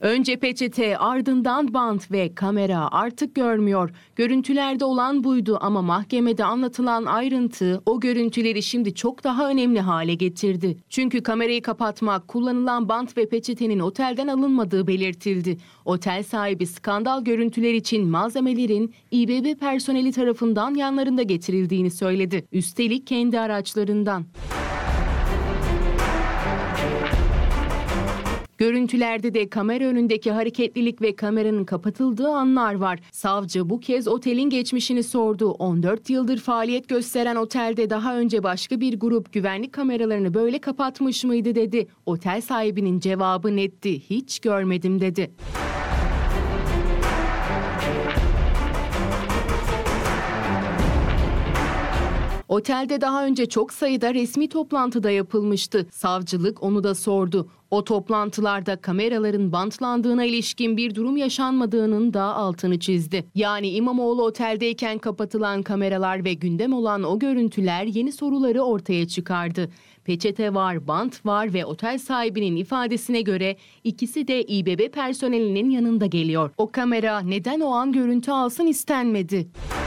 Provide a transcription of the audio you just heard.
Önce peçete, ardından bant ve kamera artık görmüyor. Görüntülerde olan buydu ama mahkemede anlatılan ayrıntı o görüntüleri şimdi çok daha önemli hale getirdi. Çünkü kamerayı kapatmak, kullanılan bant ve peçetenin otelden alınmadığı belirtildi. Otel sahibi skandal görüntüler için malzemelerin İBB personeli tarafından yanlarında getirildiğini söyledi. Üstelik kendi araçlarından. Görüntülerde de kamera önündeki hareketlilik ve kameranın kapatıldığı anlar var. Savcı bu kez otelin geçmişini sordu. 14 yıldır faaliyet gösteren otelde daha önce başka bir grup güvenlik kameralarını böyle kapatmış mıydı dedi. Otel sahibinin cevabı netti. Hiç görmedim dedi. Otelde daha önce çok sayıda resmi toplantıda yapılmıştı. Savcılık onu da sordu. O toplantılarda kameraların bantlandığına ilişkin bir durum yaşanmadığının da altını çizdi. Yani İmamoğlu oteldeyken kapatılan kameralar ve gündem olan o görüntüler yeni soruları ortaya çıkardı. Peçete var, bant var ve otel sahibinin ifadesine göre ikisi de İBB personelinin yanında geliyor. O kamera neden o an görüntü alsın istenmedi?